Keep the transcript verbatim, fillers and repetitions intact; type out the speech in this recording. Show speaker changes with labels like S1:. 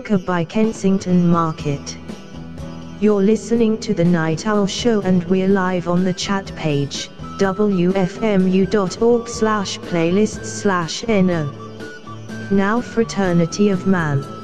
S1: by Kensington Market. You're listening to The Night Owl Show and we're live on the chat page, w f m u dot org slash playlists slash n o. Now Fraternity of Man.